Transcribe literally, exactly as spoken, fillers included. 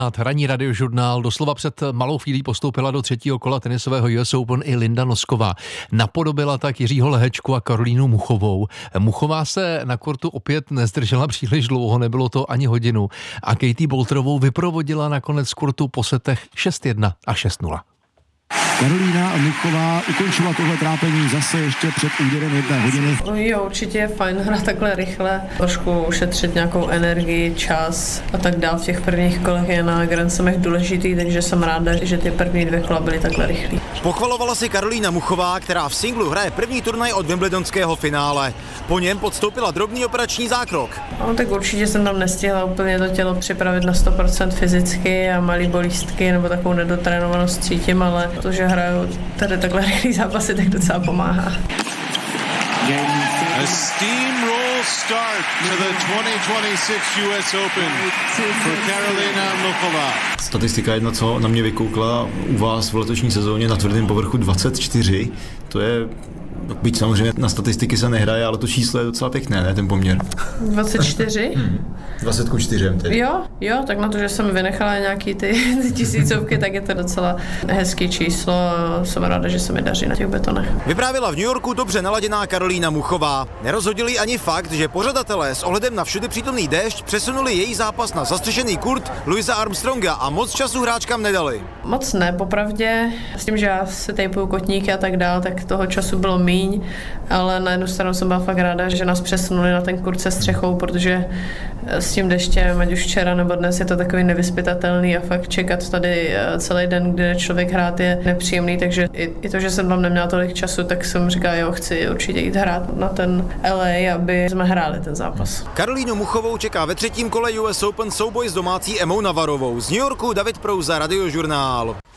Ranní radiožurnál doslova před malou chvílí postoupila do třetího kola tenisového U S Open i Linda Nosková. Napodobila tak Jiřího Lehečku a Karolínu Muchovou. Muchová se na kortu opět nezdržela příliš dlouho, nebylo to ani hodinu. A Katie Boulterovou vyprovodila nakonec z kortu po setech šest jedna a šest nula. Karolína Muchová ukončila tohle trápení zase ještě před úderem jedné hodiny. Jo, určitě je fajn hrát takhle rychle, trošku ušetřit nějakou energii, čas a tak dál. V těch prvních kolech je na Grand Slamech důležitý, takže jsem ráda, že ty první dvě kola byly takhle rychlý. Pochvalovala si Karolína Muchová, která v singlu hraje první turnaj od wimbledonského finále. Po něm podstoupila drobný operační zákrok. No, tak určitě jsem tam nestihla úplně to tělo připravit na sto procent fyzicky a malý bolístky nebo takovou nedotrénovanost cítím, ale to, že hraju tady takhle rychlý zápasy, tak docela pomáhá. A steamroll start to the twenty twenty-six U S Open for Karolína Muchová. Statistika jedna, co na mě vykoukla u vás v letošní sezóně na tvrdém povrchu dvacet čtyři, to je, byť samozřejmě na statistiky se nehraje, ale to číslo je docela pěkné, ne, ten poměr. dvacet čtyři? Hmm. dvacet ku čtyřem tedy. Jo, jo, tak na to, že jsem vynechala nějaký ty, ty tisícovky, tak je to docela hezký číslo. Jsem ráda, že se mi daří na těch betonech. Vyprávila v New Yorku dobře naladěná Karolína Muchová. Nerozhodili ani fakt, že pořadatelé s ohledem na všude přítomný déšť přesunuli její zápas na zastřešený kurt Louisa Armstronga a moc času hráčkám nedali. Moc ne, popravdě. S tím, že já si tejpuju kotníky a tak dál, tak toho času bylo míň, ale na jednu stranu jsem byla fakt ráda, že nás přesunuli na ten kurt se střechou, protože s tím deštěm, ať už včera nebo dnes, je to takový nevyzpytatelný a fakt čekat tady celý den, kde člověk hrát, je nepříjemný, takže i, i to, že jsem tam neměla tolik času, tak jsem říkala, jo, chci určitě jít hrát na ten L A, aby jsme hráli ten zápas. Karolínu Muchovou čeká ve třetím kole U S Open souboj s domácí Emou Navarovou. Z New Yorku David Prouza, Radiožurnál.